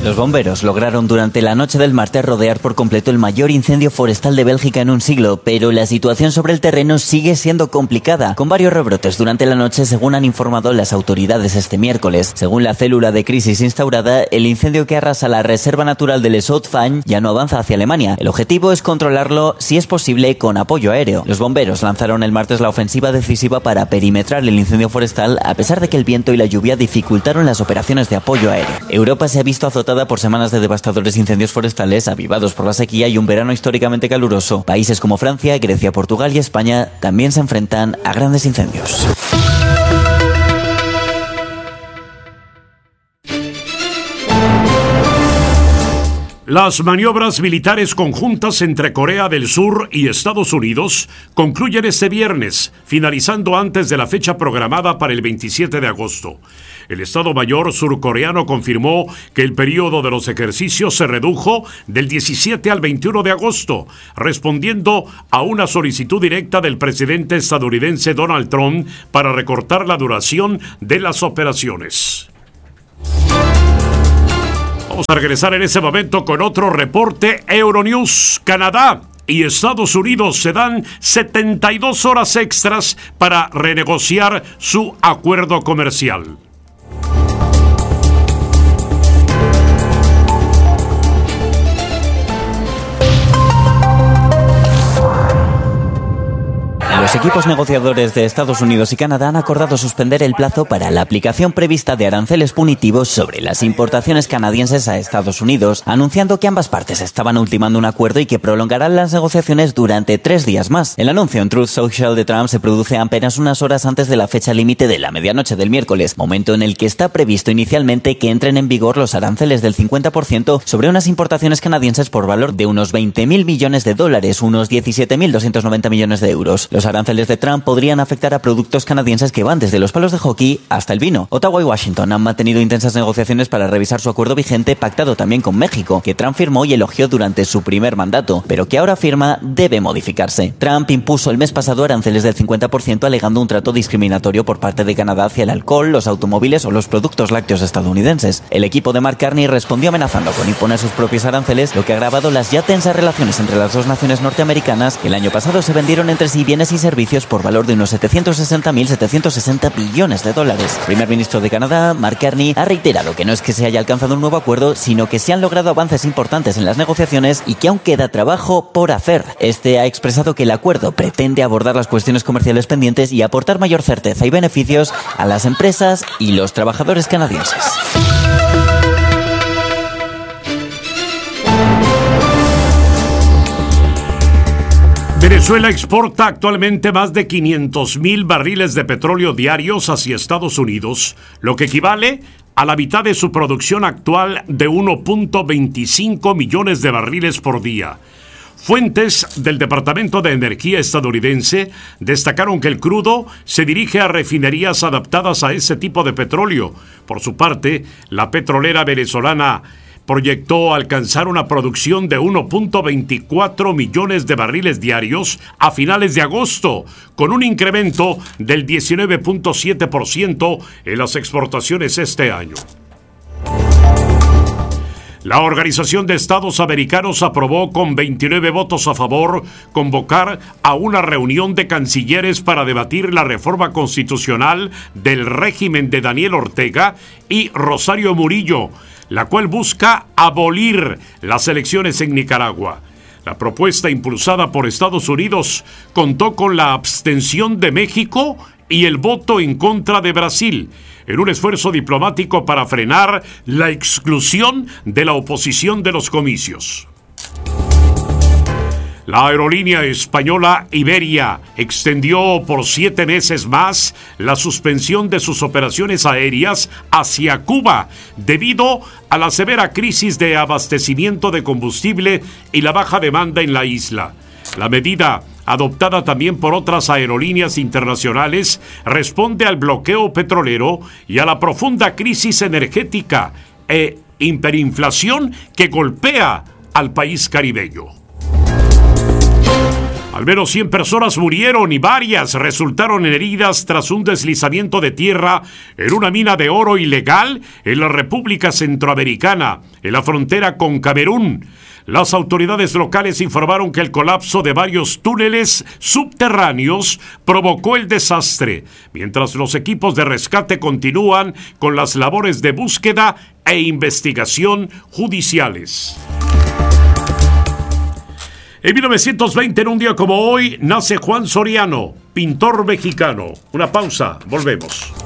Los bomberos lograron durante la noche del martes rodear por completo el mayor incendio forestal de Bélgica en un siglo, pero la situación sobre el terreno sigue siendo complicada, con varios rebrotes durante la noche, según han informado las autoridades este miércoles. Según la célula de crisis instaurada, el incendio que arrasa la reserva natural de Les Hauts-de-Fagne ya no avanza hacia Alemania. El objetivo es controlarlo, si es posible, con apoyo aéreo. Los bomberos lanzaron el martes la ofensiva decisiva para perimetrar el incendio forestal, a pesar de que el viento y la lluvia dificultaron las operaciones de apoyo aéreo. Europa se ha visto azotada por semanas de devastadores incendios forestales avivados por la sequía y un verano históricamente caluroso. Países como Francia, Grecia, Portugal y España también se enfrentan a grandes incendios. Las maniobras militares conjuntas entre Corea del Sur y Estados Unidos concluyen este viernes, finalizando antes de la fecha programada para el 27 de agosto. El Estado Mayor surcoreano confirmó que el periodo de los ejercicios se redujo del 17 al 21 de agosto, respondiendo a una solicitud directa del presidente estadounidense Donald Trump para recortar la duración de las operaciones. Vamos a regresar en ese momento con otro reporte. Euronews. Canadá y Estados Unidos se dan 72 horas extras para renegociar su acuerdo comercial. Los equipos negociadores de Estados Unidos y Canadá han acordado suspender el plazo para la aplicación prevista de aranceles punitivos sobre las importaciones canadienses a Estados Unidos, anunciando que ambas partes estaban ultimando un acuerdo y que prolongarán las negociaciones durante 3 días más. El anuncio en Truth Social de Trump se produce apenas unas horas antes de la fecha límite de la medianoche del miércoles, momento en el que está previsto inicialmente que entren en vigor los aranceles del 50% sobre unas importaciones canadienses por valor de unos 20.000 millones de dólares, unos 17.290 millones de euros. Los aranceles de Trump podrían afectar a productos canadienses que van desde los palos de hockey hasta el vino. Ottawa y Washington han mantenido intensas negociaciones para revisar su acuerdo vigente, pactado también con México, que Trump firmó y elogió durante su primer mandato, pero que ahora afirma debe modificarse. Trump impuso el mes pasado aranceles del 50%, alegando un trato discriminatorio por parte de Canadá hacia el alcohol, los automóviles o los productos lácteos estadounidenses. El equipo de Mark Carney respondió amenazando con imponer sus propios aranceles, lo que ha agravado las ya tensas relaciones entre las dos naciones norteamericanas, que el año pasado se vendieron entre sí bienes y servicios por valor de unos 760.760 billones de dólares. El primer ministro de Canadá, Mark Carney, ha reiterado que no es que se haya alcanzado un nuevo acuerdo, sino que se han logrado avances importantes en las negociaciones y que aún queda trabajo por hacer. Este ha expresado que el acuerdo pretende abordar las cuestiones comerciales pendientes y aportar mayor certeza y beneficios a las empresas y los trabajadores canadienses. Venezuela exporta actualmente más de 500.000 barriles de petróleo diarios hacia Estados Unidos, lo que equivale a la mitad de su producción actual de 1.25 millones de barriles por día. Fuentes del Departamento de Energía estadounidense destacaron que el crudo se dirige a refinerías adaptadas a ese tipo de petróleo. Por su parte, la petrolera venezolana proyectó alcanzar una producción de 1.24 millones de barriles diarios a finales de agosto, con un incremento del 19.7% en las exportaciones este año. La Organización de Estados Americanos aprobó con 29 votos a favor convocar a una reunión de cancilleres para debatir la reforma constitucional del régimen de Daniel Ortega y Rosario Murillo, la cual busca abolir las elecciones en Nicaragua. La propuesta impulsada por Estados Unidos contó con la abstención de México y el voto en contra de Brasil, en un esfuerzo diplomático para frenar la exclusión de la oposición de los comicios. La aerolínea española Iberia extendió por 7 meses más la suspensión de sus operaciones aéreas hacia Cuba debido a la severa crisis de abastecimiento de combustible y la baja demanda en la isla. La medida, adoptada también por otras aerolíneas internacionales, responde al bloqueo petrolero y a la profunda crisis energética e hiperinflación que golpea al país caribeño. Al menos 100 personas murieron y varias resultaron heridas tras un deslizamiento de tierra en una mina de oro ilegal en la República Centroamericana, en la frontera con Camerún. Las autoridades locales informaron que el colapso de varios túneles subterráneos provocó el desastre, mientras los equipos de rescate continúan con las labores de búsqueda e investigación judiciales. En 1920, en un día como hoy, nace Juan Soriano, pintor mexicano. Una pausa, volvemos.